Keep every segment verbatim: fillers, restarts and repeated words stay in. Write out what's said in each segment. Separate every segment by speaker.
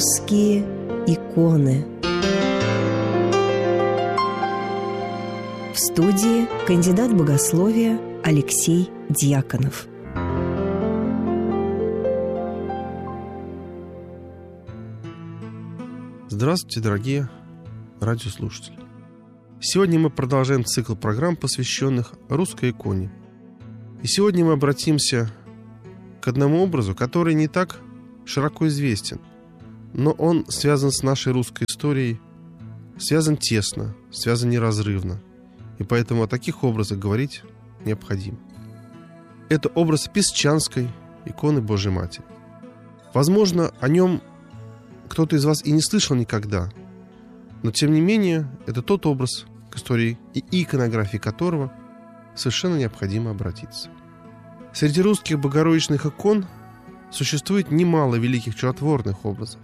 Speaker 1: Русские иконы. В студии кандидат богословия Алексей Дьяконов.
Speaker 2: Здравствуйте, дорогие радиослушатели! Сегодня мы продолжаем цикл программ, посвященных русской иконе. И сегодня мы обратимся к одному образу, который не так широко известен, но он связан с нашей русской историей, связан тесно, связан неразрывно, и поэтому о таких образах говорить необходимо. Это образ Песчанской иконы Божией Матери. Возможно, о нем кто-то из вас и не слышал никогда, но тем не менее, это тот образ, к истории и иконографии которого совершенно необходимо обратиться. Среди русских богородичных икон существует немало великих чудотворных образов,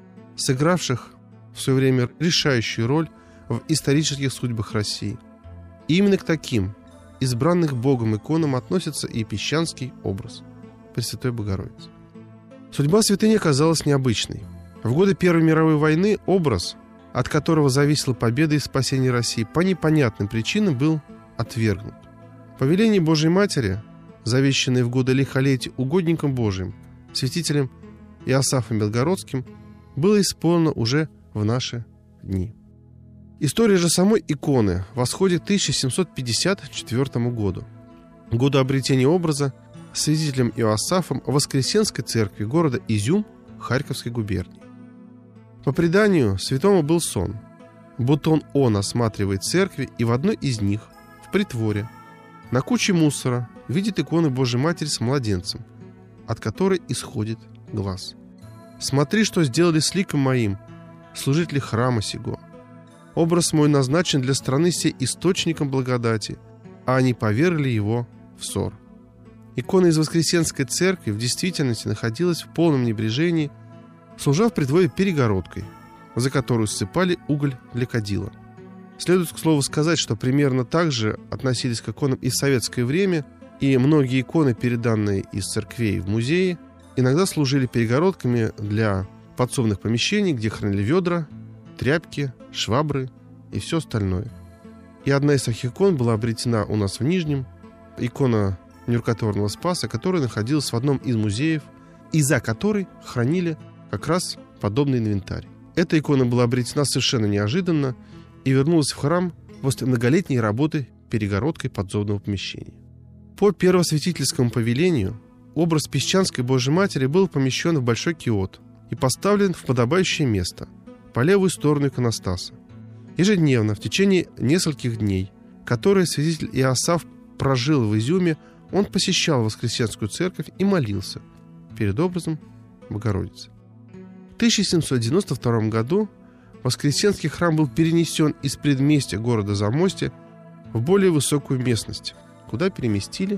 Speaker 2: сыгравших в свое время решающую роль в исторических судьбах России. И именно к таким избранных Богом иконам относится и Песчанский образ Пресвятой Богородицы. Судьба святыни оказалась необычной. В годы Первой мировой войны образ, от которого зависела победа и спасение России, по непонятным причинам был отвергнут. Повеление Божьей Матери, завещанное в годы лихолетия угодником Божиим, святителем Иосафом Белгородским, было исполнено уже в наши дни. История же самой иконы восходит к тысяча семьсот пятьдесят четвёртому году, году обретения образа святителем Иосафом в Воскресенской церкви города Изюм Харьковской губернии. По преданию, святому был сон, будто он, он осматривает церкви, и в одной из них, в притворе, на куче мусора, видит икону Божьей Матери с младенцем, от которой исходит глаз. «Смотри, что сделали с ликом моим, служители храма сего. Образ мой назначен для страны сей источником благодати, а они повергли его в ссор». Икона из Воскресенской церкви в действительности находилась в полном небрежении, служа в притворе перегородкой, за которую ссыпали уголь для кадила. Следует, к слову, сказать, что примерно так же относились к иконам и в советское время, и многие иконы, переданные из церквей в музеи, иногда служили перегородками для подсобных помещений, где хранили ведра, тряпки, швабры и все остальное. И одна из таких икон была обретена у нас в Нижнем, икона Нерукотворного Спаса, которая находилась в одном из музеев, и за которой хранили как раз подобный инвентарь. Эта икона была обретена совершенно неожиданно и вернулась в храм после многолетней работы перегородкой подсобного помещения. По первосвятительскому повелению образ Песчанской Божьей Матери был помещен в большой киот и поставлен в подобающее место, по левую сторону иконостаса. Ежедневно, в течение нескольких дней, которые святитель Иосаф прожил в Изюме, он посещал Воскресенскую церковь и молился перед образом Богородицы. В тысяча семьсот девяносто втором году Воскресенский храм был перенесен из предместья города Замостья в более высокую местность, куда переместили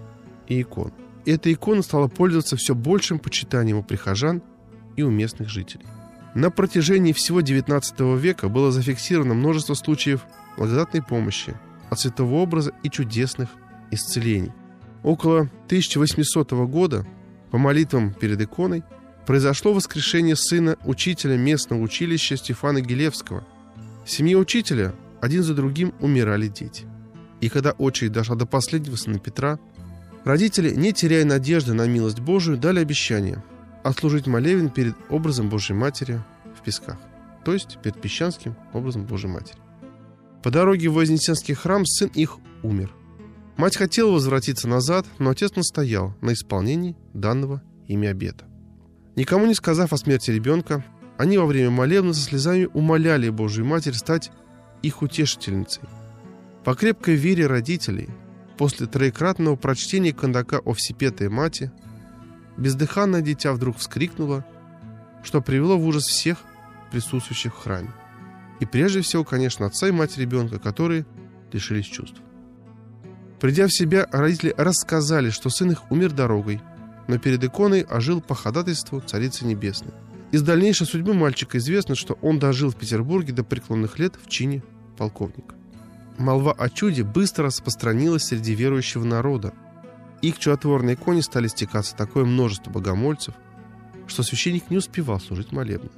Speaker 2: и икону. Эта икона стала пользоваться все большим почитанием у прихожан и у местных жителей. На протяжении всего девятнадцатого века было зафиксировано множество случаев благодатной помощи от святого образа и чудесных исцелений. Около тысяча восьмисотого года по молитвам перед иконой произошло воскрешение сына учителя местного училища Стефана Гилевского. В семье учителя один за другим умирали дети. И когда очередь дошла до последнего сына Петра, родители, не теряя надежды на милость Божию, дали обещание отслужить молебен перед образом Божьей Матери в Песках, то есть перед Песчанским образом Божьей Матери. По дороге в Вознесенский храм сын их умер. Мать хотела возвратиться назад, но отец настоял на исполнении данного ими обета. Никому не сказав о смерти ребенка, они во время молебна со слезами умоляли Божию Матерь стать их утешительницей. По крепкой вере родителей, после троекратного прочтения кандака о Всепетой Мати, бездыханное дитя вдруг вскрикнуло, что привело в ужас всех присутствующих в храме. И прежде всего, конечно, отца и мать ребенка, которые лишились чувств. Придя в себя, родители рассказали, что сын их умер дорогой, но перед иконой ожил по ходатайству Царицы Небесной. Из дальнейшей судьбы мальчика известно, что он дожил в Петербурге до преклонных лет в чине полковника. Молва о чуде быстро распространилась среди верующего народа, и к чудотворной иконе стали стекаться такое множество богомольцев, что священник не успевал служить молебны.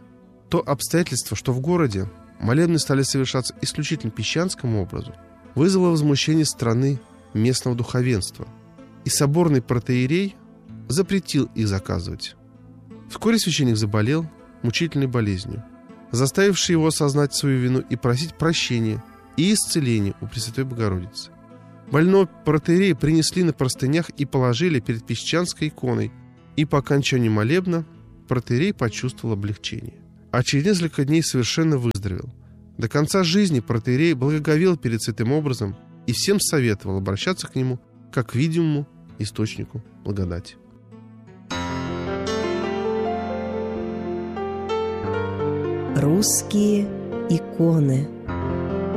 Speaker 2: То обстоятельство, что в городе молебны стали совершаться исключительно песчанскому образу, вызвало возмущение страны местного духовенства, и соборный протоиерей запретил их заказывать. Вскоре священник заболел мучительной болезнью, заставившей его осознать свою вину и просить прощения и исцеления у Пресвятой Богородицы. Больного протоиерея принесли на простынях и положили перед песчанской иконой, и по окончанию молебна протоиерей почувствовал облегчение. А через несколько дней совершенно выздоровел. До конца жизни протоиерей благоговел перед святым образом и всем советовал обращаться к нему как к видимому источнику благодати.
Speaker 1: Русские иконы.